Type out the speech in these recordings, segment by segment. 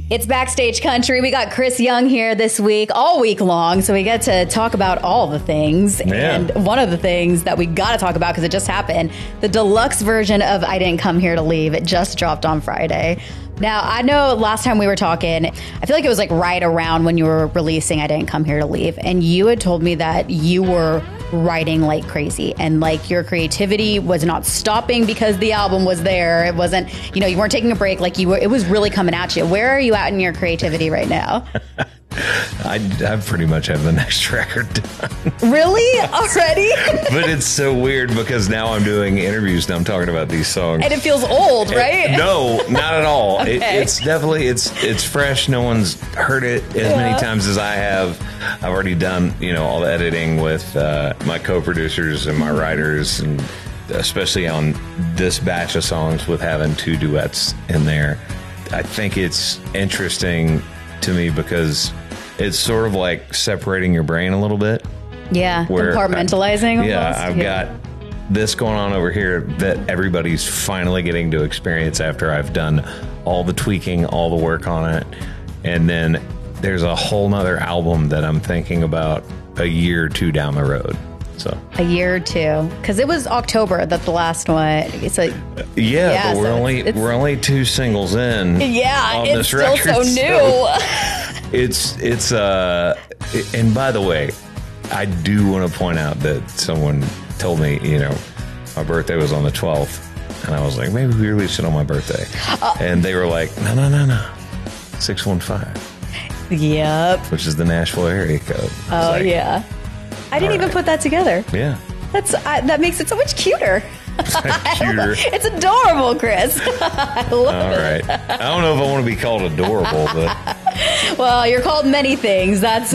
It's Backstage Country. We got Chris Young here this week, all week long, so we get to talk about all the things. Yeah. And one of the things that we got to talk about, because it just happened, the deluxe version of I Didn't Come Here to Leave. It just dropped on Friday. Now, I know last time we were talking, I feel like it was like right around when you were releasing I Didn't Come Here to Leave, and you had told me that you were writing like crazy and like your creativity was not stopping because the album was there. It wasn't, you know, you weren't taking a break, like you were, it was really coming at you. Where are you at in your creativity right now? I pretty much have the next record done. Really? Already? But it's so weird because now I'm doing interviews and I'm talking about these songs. And it feels old, right? No, not at all. Okay. It's definitely, it's fresh. No one's heard it as many times as I have. I've already done, you know, all the editing with my co-producers and my writers, and especially on this batch of songs with having 2 duets in there. I think it's interesting to me because it's sort of like separating your brain a little bit. Yeah, compartmentalizing. I've got this going on over here that everybody's finally getting to experience after I've done all the tweaking, all the work on it. And then there's a whole nother album that I'm thinking about a year or 2 down the road. So a year or 2, because it was October that the last one. It's like but so we're only 2 singles in. Yeah, on it's this still record, so new. It's and by the way, I do want to point out that someone told me, you know, my birthday was on the 12th, and I was like, maybe we release it on my birthday, and they were like, no, 615. Yep. Which is the Nashville area code. Oh, like, yeah. I didn't even put that together. Yeah. That makes it so much cuter. Cuter. It's adorable, Chris. I love it. All right. I don't know if I want to be called adorable, but... Well, you're called many things. That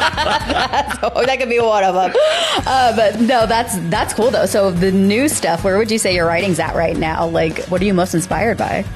could be one of them. But no, that's cool, though. So the new stuff, where would you say your writing's at right now? Like, what are you most inspired by?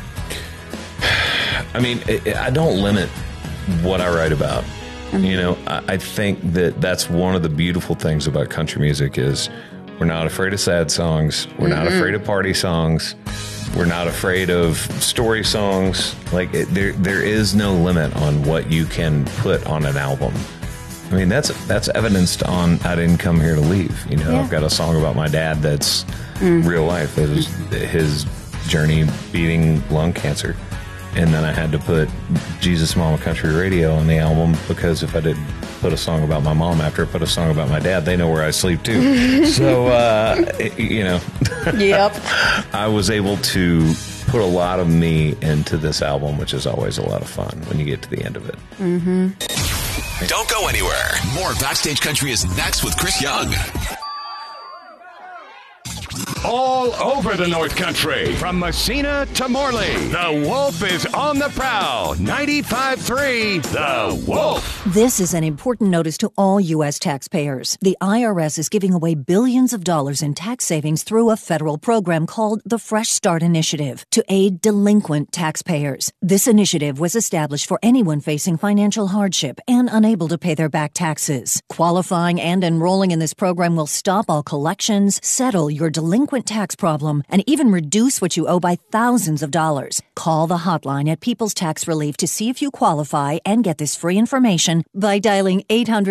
I mean, I don't limit what I write about. Mm-hmm. You know, I think that's one of the beautiful things about country music is we're not afraid of sad songs. We're not afraid of party songs. We're not afraid of story songs. Like there is no limit on what you can put on an album. I mean, that's evidenced on I Didn't Come Here to Leave. You know, I've got a song about my dad that's real life. It was his journey beating lung cancer. And then I had to put Jesus Mama Country Radio on the album because if I didn't put a song about my mom after I put a song about my dad, they know where I sleep too. So, you know, yep. I was able to put a lot of me into this album, which is always a lot of fun when you get to the end of it. Mm-hmm. Don't go anywhere. More Backstage Country is next with Chris Young. All over the North Country, from Messina to Morley, the Wolf is on the prowl. 95.3, The Wolf. This is an important notice to all U.S. taxpayers. The IRS is giving away billions of dollars in tax savings through a federal program called the Fresh Start Initiative to aid delinquent taxpayers. This initiative was established for anyone facing financial hardship and unable to pay their back taxes. Qualifying and enrolling in this program will stop all collections, settle your delinquent tax problem, and even reduce what you owe by thousands of dollars. Call the hotline at People's Tax Relief to see if you qualify and get this free information by dialing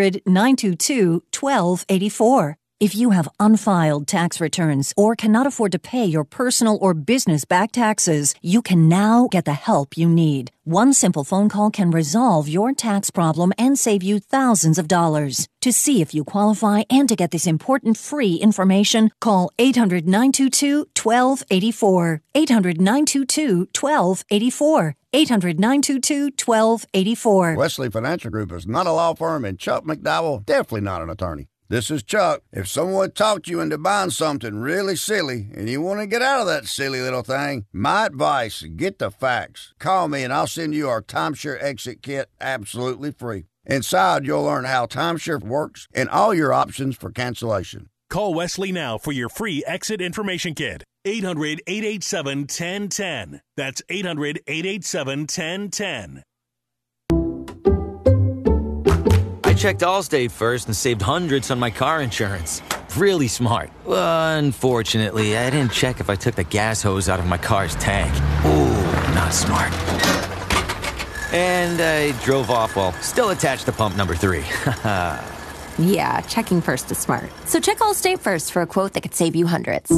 800-922-1284. If you have unfiled tax returns or cannot afford to pay your personal or business back taxes, you can now get the help you need. One simple phone call can resolve your tax problem and save you thousands of dollars. To see if you qualify and to get this important free information, call 800-922-1284. 800-922-1284. 800-922-1284. Wesley Financial Group is not a law firm, and Chuck McDowell definitely not an attorney. This is Chuck. If someone talked you into buying something really silly and you want to get out of that silly little thing, my advice, get the facts. Call me and I'll send you our timeshare exit kit absolutely free. Inside, you'll learn how timeshare works and all your options for cancellation. Call Wesley now for your free exit information kit. 800-887-1010. That's 800-887-1010. I checked Allstate first and saved hundreds on my car insurance. Really smart. Unfortunately, I didn't check if I took the gas hose out of my car's tank. Ooh, not smart. And I drove off while still attached to pump number 3. Yeah, checking first is smart. So check Allstate first for a quote that could save you hundreds.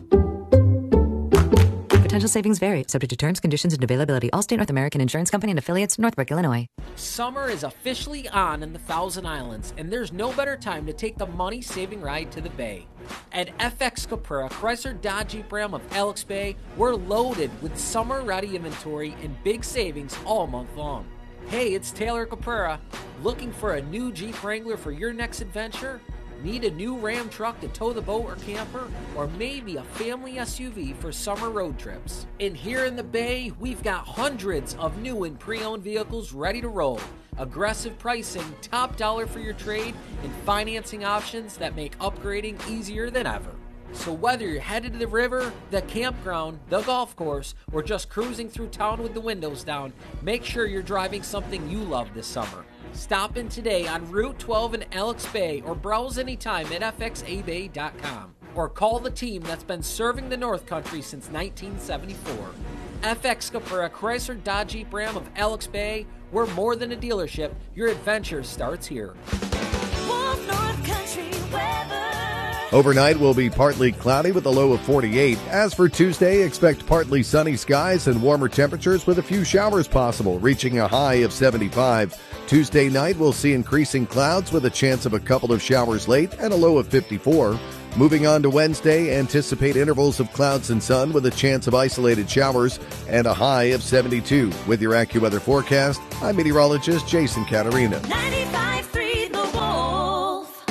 Potential savings vary, subject to terms, conditions, and availability. Allstate North American Insurance Company and affiliates, Northbrook, Illinois. Summer is officially on in the Thousand Islands, and there's no better time to take the money-saving ride to the Bay. At FX Capura, Chrysler Dodge Jeep Ram of Alex Bay, we're loaded with summer-ready inventory and big savings all month long. Hey, it's Taylor Capura. Looking for a new Jeep Wrangler for your next adventure? Need a new Ram truck to tow the boat or camper? Or maybe a family SUV for summer road trips? And here in the Bay, we've got hundreds of new and pre-owned vehicles ready to roll. Aggressive pricing, top dollar for your trade, and financing options that make upgrading easier than ever. So whether you're headed to the river, the campground, the golf course, or just cruising through town with the windows down, make sure you're driving something you love this summer. Stop in today on Route 12 in Alex Bay or browse anytime at fxabay.com. Or call the team that's been serving the North Country since 1974. FX Capura Chrysler Dodge Jeep Ram of Alex Bay. We're more than a dealership. Your adventure starts here. Wolf North Country weather. Overnight will be partly cloudy with a low of 48. As for Tuesday, expect partly sunny skies and warmer temperatures with a few showers possible, reaching a high of 75. Tuesday night, we'll see increasing clouds with a chance of a couple of showers late and a low of 54. Moving on to Wednesday, anticipate intervals of clouds and sun with a chance of isolated showers and a high of 72. With your AccuWeather forecast, I'm meteorologist Jason Caterina. 95.3 The Wolf.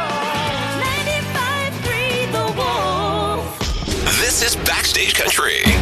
95.3 The Wolf. This is Backstage Country.